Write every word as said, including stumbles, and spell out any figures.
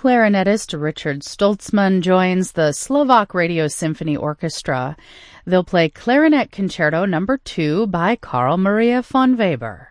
clarinetist Richard Stoltzman joins the Slovak Radio Symphony Orchestra. They'll play Clarinet Concerto Number two by Carl Maria von Weber.